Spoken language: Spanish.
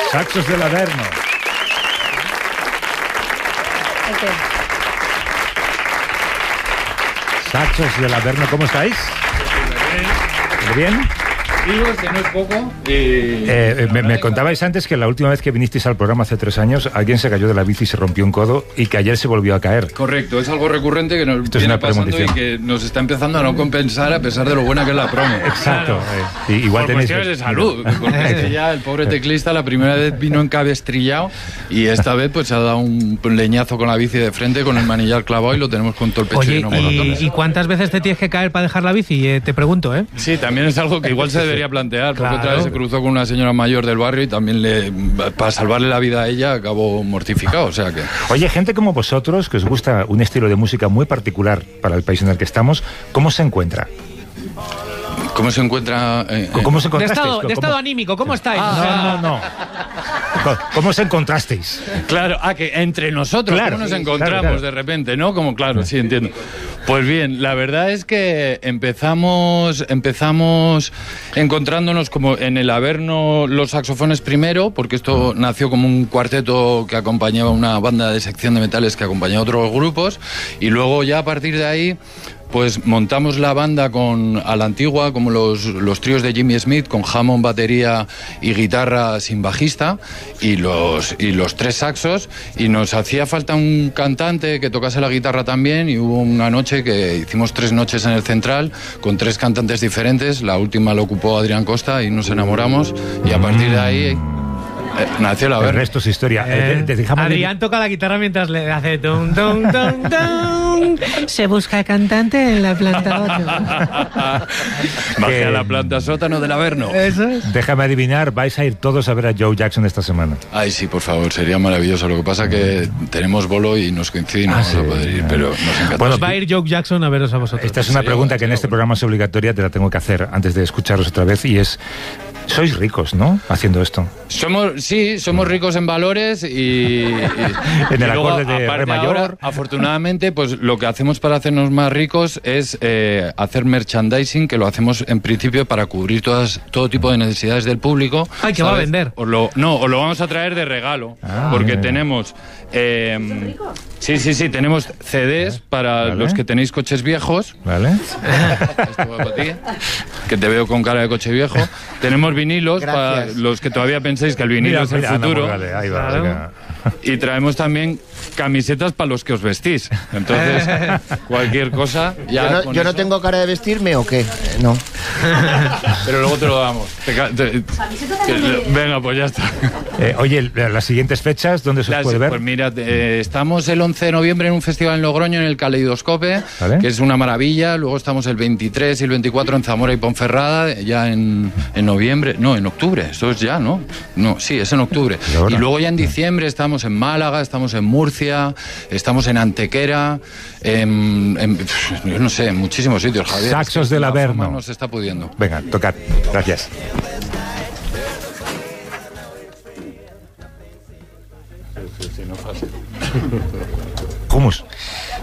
Saxos del Averno. Okay. Saxos del Averno, ¿cómo estáis? ¿Muy bien? Digo que no es poco. Me contabais antes que la última vez que vinisteis al programa hace 3 años, alguien se cayó de la bici y se rompió un codo y que ayer se volvió a caer. Correcto, es algo recurrente que nos Esto es viene una pasando y premonición. que nos está empezando a no compensar a pesar de lo buena que es la promo. Exacto. Igual Por tenéis cuestiones de salud, porque es que ya el pobre teclista la primera vez vino encabestrillado y esta vez pues se ha dado un leñazo con la bici de frente, con el manillar clavado y lo tenemos con todo el pecho Oye, lleno de moratones. ¿y cuántas veces te tienes que caer para dejar la bici? Te pregunto, ¿eh? Sí, también es algo que igual se debería plantear, porque otra vez se cruzó con una señora mayor del barrio y también para salvarle la vida a ella acabó mortificado, o sea que... Oye, gente como vosotros, que os gusta un estilo de música muy particular para el país en el que estamos, ¿cómo se encuentra? ¿Cómo se encuentra? ¿Cómo se encontrasteis? De estado anímico, ¿cómo estáis? No. ¿Cómo se encontrasteis? Claro, que entre nosotros, Claro, ¿cómo nos sí, encontramos claro. de repente, no? Como claro, sí, entiendo. Pues bien, la verdad es que empezamos encontrándonos como en el Averno los saxofones primero, porque esto nació como un cuarteto que acompañaba una banda de sección de metales que acompañaba a otros grupos, y luego ya a partir de ahí pues montamos la banda a la antigua, como los tríos de Jimmy Smith, con Hammond, batería y guitarra sin bajista, y los 3 saxos, y nos hacía falta un cantante que tocase la guitarra también, y hubo una noche que hicimos 3 noches en el Central, con 3 cantantes diferentes, la última lo ocupó Adrián Costa, y nos enamoramos, y a partir de ahí... nació la El Averno. resto es historia. Adrián toca la guitarra mientras le hace tum, tum, tum, tum. Se busca cantante en la planta 8. Bajé a la planta sótano del Averno. Eso es. Déjame adivinar, vais a ir todos a ver a Joe Jackson esta semana. Ay, sí, por favor, sería maravilloso. Lo que pasa que tenemos bolo y nos coincide y no vamos a poder ir, pero nos encanta. Bueno, Va a ir Joe Jackson a veros a vosotros. esta es una pregunta que en este programa es obligatoria, te la tengo que hacer antes de escucharos otra vez, y es... Sois ricos, ¿no? Haciendo esto. Somos ricos en valores y en el luego, acorde de aparte re mayor. ahora, afortunadamente, pues lo que hacemos para hacernos más ricos es hacer merchandising, que lo hacemos en principio para cubrir todo tipo de necesidades del público. Ay, que va a vender. Os lo vamos a traer de regalo, porque tenemos... Sí, tenemos CDs para los que tenéis coches viejos. ¿Vale? Esto va para ti, que te veo con cara de coche viejo. Tenemos vinilos para los que todavía pensáis que el vinilo es el futuro. Vale, ahí va, venga. Y traemos también camisetas para los que os vestís. Entonces, cualquier cosa... Ya ¿Yo no tengo cara de vestirme o qué? No. Pero luego te lo damos. Venga, pues ya está. Oye, las siguientes fechas, ¿dónde se os puede ver? Pues mira, estamos el 11 de noviembre en un festival en Logroño, en el Caleidoscope, ¿vale? que es una maravilla. Luego estamos el 23 y el 24 en Zamora y Ponferrada, ya en noviembre. No, en octubre. Eso es ya, ¿no? No, sí, es en octubre. Y luego ya en diciembre estamos en Málaga, estamos en Murcia, estamos en Antequera, yo no sé, en muchísimos sitios, Javier. Saxos del Averno. No se está pudiendo. Venga, tocad. Gracias. Hummus.